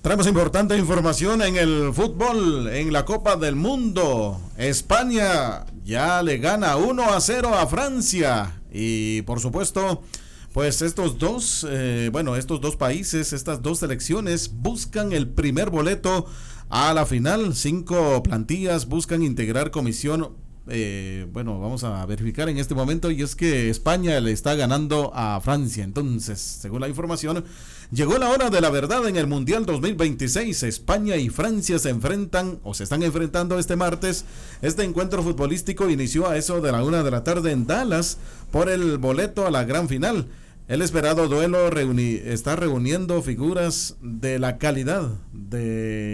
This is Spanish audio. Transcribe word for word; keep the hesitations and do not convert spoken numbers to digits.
Traemos importante información en el fútbol, en la Copa del Mundo. España ya le gana uno a cero a Francia. Y por supuesto, pues estos dos, eh, bueno, estos dos países, estas dos selecciones buscan el primer boleto a la final. Cinco plantillas buscan integrar comisión. Eh, bueno, vamos a verificar en este momento, y es que España le está ganando a Francia. Entonces, según la información, llegó la hora de la verdad en el Mundial dos mil veintiséis. España y Francia se enfrentan o se están enfrentando este martes. Este encuentro futbolístico inició a eso de la una de la tarde en Dallas por el boleto a la gran final. El esperado duelo reuni- está reuniendo figuras de la calidad de